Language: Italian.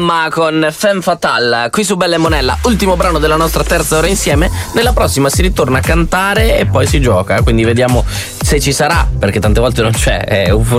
Emma con Femme Fatale qui su Bella e Monella, ultimo brano della nostra terza ora insieme. Nella prossima si ritorna a cantare e poi si gioca, quindi vediamo se ci sarà, perché tante volte non c'è, è un